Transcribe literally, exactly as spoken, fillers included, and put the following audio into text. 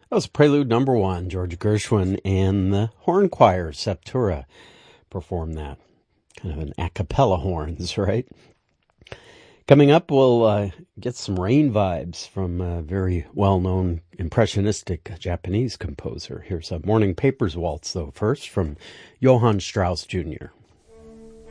That was Prelude Number One. George Gershwin and the Horn Choir, Septura, performed that. Kind of an a cappella horns, right? Coming up, we'll uh, get some rain vibes from a very well-known impressionistic Japanese composer. Here's a Morning Papers waltz, though, first from Johann Strauss Junior